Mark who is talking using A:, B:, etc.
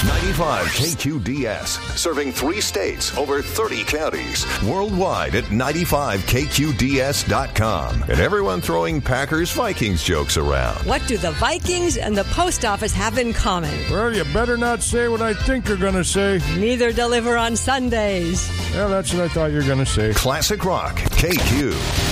A: 95 KQDS, serving 3 states, over 30 counties. Worldwide at 95KQDS.com. And everyone throwing Packers-Vikings jokes around.
B: What do the Vikings and the post office have in common?
C: Well, you better not say what I think you're going to say.
B: Neither deliver on Sundays.
C: Well, that's what I thought you were going to say.
A: Classic Rock, KQ.